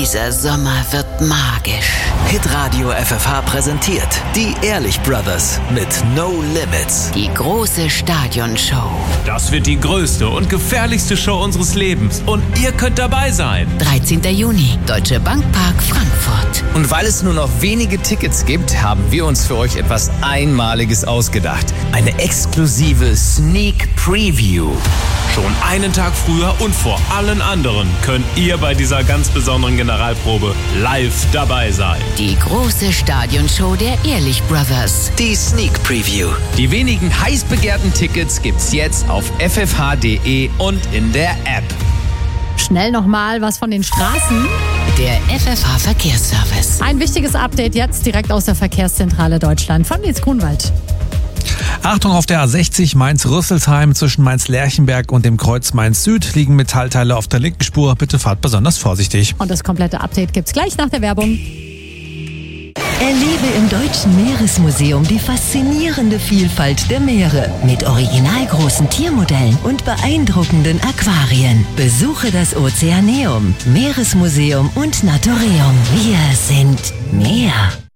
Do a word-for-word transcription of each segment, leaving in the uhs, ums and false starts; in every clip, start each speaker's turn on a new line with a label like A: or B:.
A: Dieser Sommer wird magisch.
B: Hitradio F F H präsentiert die Ehrlich Brothers mit No Limits.
A: Die große Stadionshow.
C: Das wird die größte und gefährlichste Show unseres Lebens. Und ihr könnt dabei sein.
A: dreizehnter Juni, Deutsche Bank Park, Frankfurt.
D: Und weil es nur noch wenige Tickets gibt, haben wir uns für euch etwas Einmaliges ausgedacht. Eine exklusive Sneak Preview.
C: Schon einen Tag früher und vor allen anderen könnt ihr bei dieser ganz besonderen Generalprobe live dabei sein.
A: Die große Stadionshow der Ehrlich Brothers.
B: Die Sneak Preview.
D: Die wenigen heiß begehrten Tickets gibt's jetzt auf f f h punkt d e und in der App.
E: Schnell nochmal was von den Straßen.
A: Der F F H Verkehrsservice.
E: Ein wichtiges Update jetzt direkt aus der Verkehrszentrale Deutschland von Nils Grunwald.
F: Achtung, auf der A sechzig Mainz-Rüsselsheim zwischen Mainz-Lerchenberg und dem Kreuz Mainz-Süd liegen Metallteile auf der linken Spur. Bitte fahrt besonders vorsichtig.
E: Und das komplette Update gibt's gleich nach der Werbung.
G: Erlebe im Deutschen Meeresmuseum die faszinierende Vielfalt der Meere mit originalgroßen Tiermodellen und beeindruckenden Aquarien. Besuche das Ozeaneum, Meeresmuseum und Naturium. Wir sind Meer.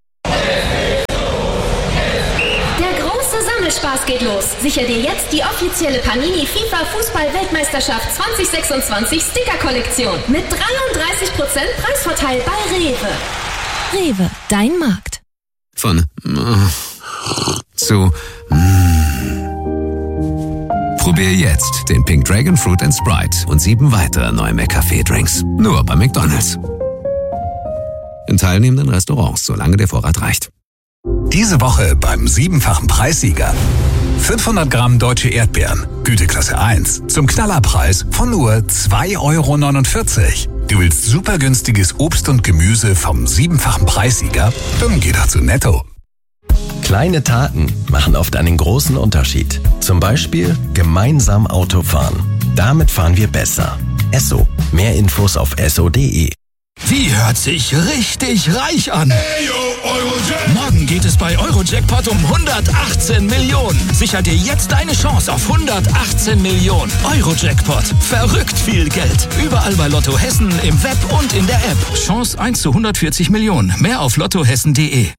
H: Spaß geht los. Sicher dir jetzt die offizielle Panini FIFA Fußball-Weltmeisterschaft zwanzig sechsundzwanzig Sticker-Kollektion mit dreiunddreißig Prozent Preisvorteil bei Rewe.
G: Rewe, dein Markt.
I: Von äh, zu mm. Probier jetzt den Pink Dragon Fruit and Sprite und sieben weitere neue McCafé-Drinks. Nur bei McDonald's. In teilnehmenden Restaurants, solange der Vorrat reicht.
J: Diese Woche beim siebenfachen Preissieger. fünfhundert Gramm deutsche Erdbeeren, Güteklasse eins, zum Knallerpreis von nur zwei Euro neunundvierzig. Du willst super günstiges Obst und Gemüse vom siebenfachen Preissieger? Dann geh doch zu Netto.
K: Kleine Taten machen oft einen großen Unterschied. Zum Beispiel gemeinsam Auto fahren. Damit fahren wir besser. Esso. Mehr Infos auf esso punkt de.
L: Die hört sich richtig reich an. Hey, yo, Eurojackpot. Morgen geht es bei Eurojackpot um hundertachtzehn Millionen. Sicher dir jetzt deine Chance auf hundertachtzehn Millionen. Eurojackpot. Verrückt viel Geld. Überall bei Lotto Hessen, im Web und in der App. Chance eins zu hundertvierzig Millionen. Mehr auf lottohessen punkt de.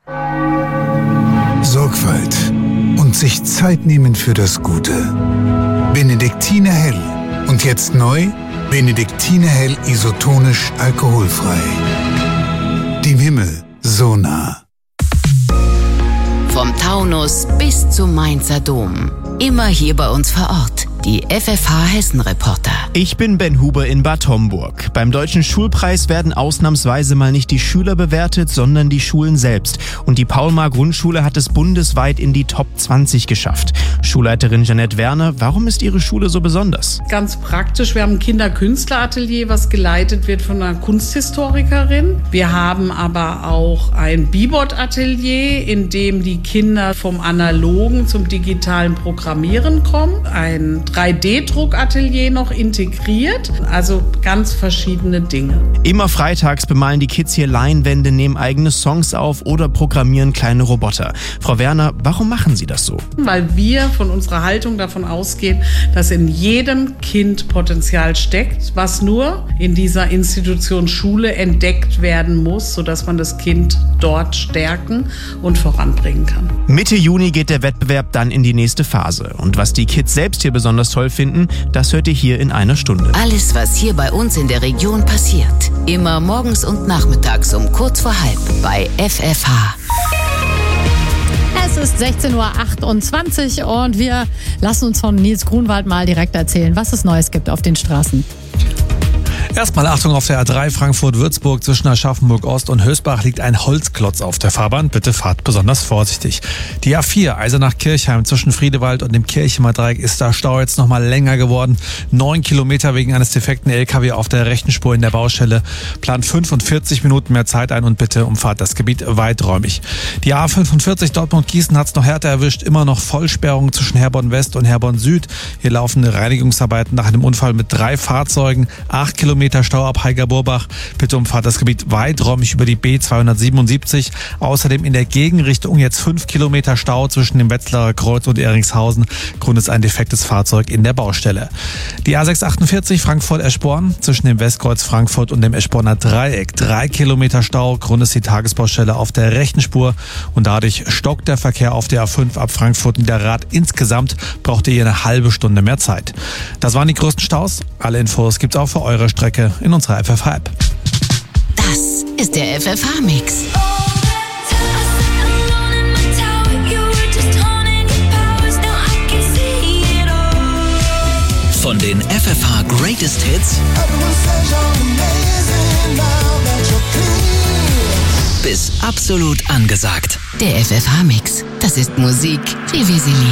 M: Sorgfalt und sich Zeit nehmen für das Gute. Benediktiner Hell. Und jetzt neu? Benediktiner Hell isotonisch alkoholfrei. Dem Himmel so nah.
A: Vom Taunus bis zum Mainzer Dom. Immer hier bei uns vor Ort. Die F F H Hessen-Reporter.
N: Ich bin Ben Huber in Bad Homburg. Beim Deutschen Schulpreis werden ausnahmsweise mal nicht die Schüler bewertet, sondern die Schulen selbst. Und die Paul-Marr-Grundschule hat es bundesweit in die Top zwanzig geschafft. Schulleiterin Janette Werner, warum ist Ihre Schule so besonders?
O: Ganz praktisch. Wir haben ein Kinderkünstleratelier, was geleitet wird von einer Kunsthistorikerin. Wir haben aber auch ein Bibot-Atelier, in dem die Kinder vom Analogen zum digitalen Programmieren kommen. Ein drei D Druckatelier noch integriert, also ganz verschiedene Dinge.
N: Immer freitags bemalen die Kids hier Leinwände, nehmen eigene Songs auf oder programmieren kleine Roboter. Frau Werner, warum machen Sie das so?
O: Weil wir von unserer Haltung davon ausgehen, dass in jedem Kind Potenzial steckt, was nur in dieser Institution Schule entdeckt werden muss, sodass man das Kind dort stärken und voranbringen kann.
N: Mitte Juni geht der Wettbewerb dann in die nächste Phase. Und was die Kids selbst hier besonders toll finden, das hört ihr hier in einer Stunde.
A: Alles, was hier bei uns in der Region passiert. Immer morgens und nachmittags um kurz vor halb bei F F H.
E: Es ist sechzehn Uhr achtundzwanzig und wir lassen uns von Nils Grunwald mal direkt erzählen, was es Neues gibt auf den Straßen.
F: Erstmal Achtung, auf der A drei Frankfurt-Würzburg zwischen Aschaffenburg-Ost und Hösbach liegt ein Holzklotz auf der Fahrbahn. Bitte fahrt besonders vorsichtig. Die A vier Eisenach-Kirchheim zwischen Friedewald und dem Kirchemer Dreieck ist der Stau jetzt nochmal länger geworden. Neun Kilometer wegen eines defekten L K W auf der rechten Spur in der Baustelle. Plant fünfundvierzig Minuten mehr Zeit ein und bitte umfahrt das Gebiet weiträumig. Die A fünfundvierzig Dortmund-Gießen hat es noch härter erwischt. Immer noch Vollsperrung zwischen Herborn West und Herborn Süd. Hier laufen Reinigungsarbeiten nach einem Unfall mit drei Fahrzeugen. Acht Kilometer Kilometer Stau ab Heiger-Burbach. Bitte umfahrt das Gebiet weiträumig über die B zweihundertsiebenundsiebzig. Außerdem in der Gegenrichtung jetzt fünf Kilometer Stau zwischen dem Wetzlarer Kreuz und Eringshausen. Grund ist ein defektes Fahrzeug in der Baustelle. Die A sechshundertachtundvierzig Frankfurt-Eschborn zwischen dem Westkreuz Frankfurt und dem Eschborner Dreieck. Drei Kilometer Stau. Grund ist die Tagesbaustelle auf der rechten Spur. Und dadurch stockt der Verkehr auf der A fünf ab Frankfurt Niederrad. Insgesamt braucht ihr eine halbe Stunde mehr Zeit. Das waren die größten Staus. Alle Infos gibt's auch für eure Strecke in unserer F F H-App.
A: Das ist der F F H-Mix.
B: Von den F F H Greatest Hits bis absolut angesagt.
A: Der F F H-Mix. Das ist Musik, wie wir sie lieben.